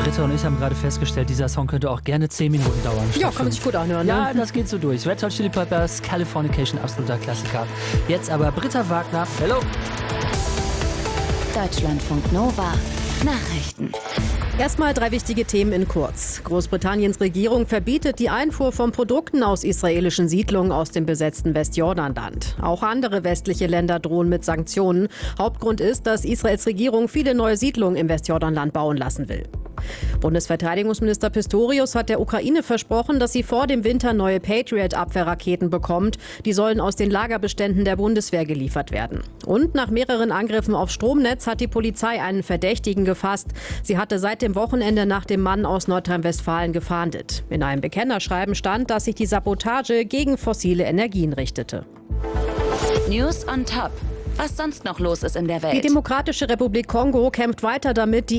Britta und ich haben gerade festgestellt, dieser Song könnte auch gerne 10 Minuten dauern. Ja, kann man sich gut anhören. Ja, Ne? das geht so durch. Red Hot Chili Peppers, Californication, absoluter Klassiker. Jetzt aber Britta Wagner. Hello. Deutschlandfunk Nova. Nachrichten. Erstmal 3 wichtige Themen in kurz. Großbritanniens Regierung verbietet die Einfuhr von Produkten aus israelischen Siedlungen aus dem besetzten Westjordanland. Auch andere westliche Länder drohen mit Sanktionen. Hauptgrund ist, dass Israels Regierung viele neue Siedlungen im Westjordanland bauen lassen will. Bundesverteidigungsminister Pistorius hat der Ukraine versprochen, dass sie vor dem Winter neue Patriot-Abwehrraketen bekommt. Die sollen aus den Lagerbeständen der Bundeswehr geliefert werden. Und nach mehreren Angriffen auf Stromnetz hat die Polizei einen Verdächtigen gefasst. Sie hatte seit dem Wochenende nach dem Mann aus Nordrhein-Westfalen gefahndet. In einem Bekennerschreiben stand, dass sich die Sabotage gegen fossile Energien richtete. News on Top. Was sonst noch los ist in der Welt. Die Demokratische Republik Kongo kämpft weiter damit, die